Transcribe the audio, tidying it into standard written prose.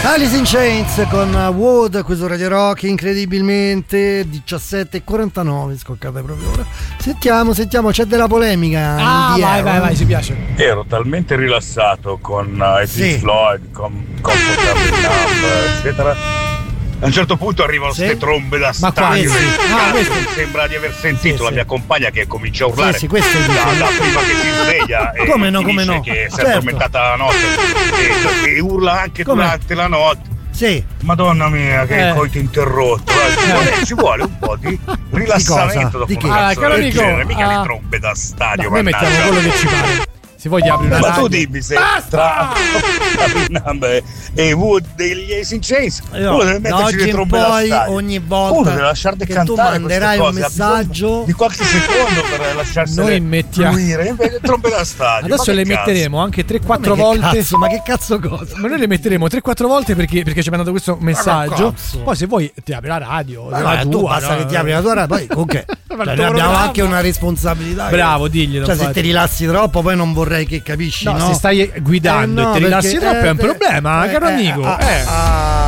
Alice in Chains con Wood qui su Radio Rock, incredibilmente 17:49, scoccate proprio ora. Sentiamo, c'è della polemica. Vai, ci piace. Ero talmente rilassato con Pink Floyd, con Comfortable Numb, eccetera. A un certo punto arrivano ste trombe da stadio. Sembra di aver sentito la mia compagna che comincia a urlare da prima che si sveglia e come no, che si è addormentata la notte e urla anche durante la notte. Sì. Madonna mia, che coito interrotto. Ci vuole un po' di rilassamento dopo una caro amico, mica le trombe da stadio. Noi mettiamo quello che ci pare. Se vuoi apri una radio. Ma tu dimmi se tra e Wood degli Alice in Chains uno deve metterci le trombe da stadio. Ogni volta uno deve lasciarti che cantare, tu manderai un messaggio di qualche secondo per lasciarsi fluire, invece trombe da stadio. Adesso le metteremo anche 3-4 volte. Ma che cazzo cosa? Ma noi le metteremo 3-4 volte perché ci ha mandato questo messaggio. Poi se vuoi ti apri la radio, tu basta che ti apri la tua radio, poi comunque noi abbiamo anche una responsabilità. Bravo, diglielo. Cioè se ti rilassi troppo poi non vorrei che capisci, no? Se stai guidando e ti rilassi troppo è un problema, caro amico.